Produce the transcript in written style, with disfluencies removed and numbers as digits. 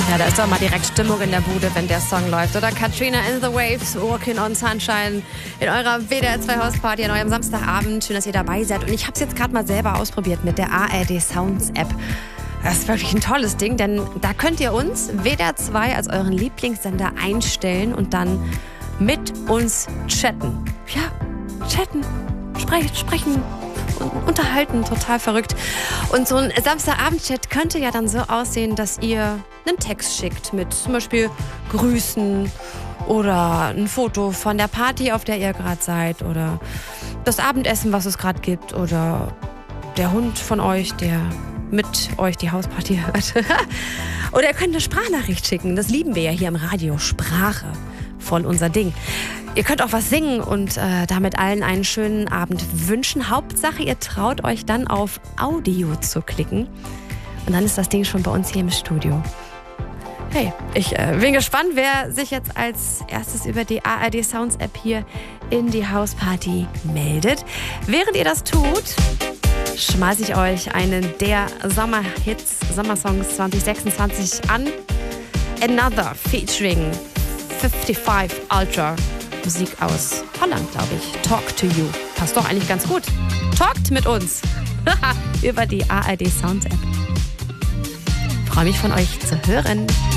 Ja, da ist doch mal direkt Stimmung in der Bude, wenn der Song läuft. Oder Katrina in the Waves, Walking on Sunshine in eurer WDR 2 Hausparty an eurem Samstagabend. Schön, dass ihr dabei seid. Und ich habe es jetzt gerade mal selber ausprobiert mit der ARD Sounds App. Das ist wirklich ein tolles Ding, denn da könnt ihr uns WDR 2 als euren Lieblingssender einstellen und dann mit uns chatten. Ja, chatten, sprechen. Unterhalten, total verrückt. Und so ein Samstagabend-Chat könnte ja dann so aussehen, dass ihr einen Text schickt mit zum Beispiel Grüßen oder ein Foto von der Party, auf der ihr gerade seid oder das Abendessen, was es gerade gibt oder der Hund von euch, der mit euch die Hausparty hört. Oder ihr könnt eine Sprachnachricht schicken. Das lieben wir ja hier im Radio. Sprache, voll unser Ding. Ihr könnt auch was singen und damit allen einen schönen Abend wünschen. Hauptsache, ihr traut euch dann auf Audio zu klicken. Und dann ist das Ding schon bei uns hier im Studio. Hey, ich bin gespannt, wer sich jetzt als erstes über die ARD Sounds App hier in die Hausparty meldet. Während ihr das tut, schmeiße ich euch einen der Sommerhits, Sommersongs 2026 an. Another featuring 55 Ultra. Musik aus Holland, glaube ich. Talk to You. Passt doch eigentlich ganz gut. Talkt mit uns. Über die ARD Sounds App. Freue mich von euch zu hören.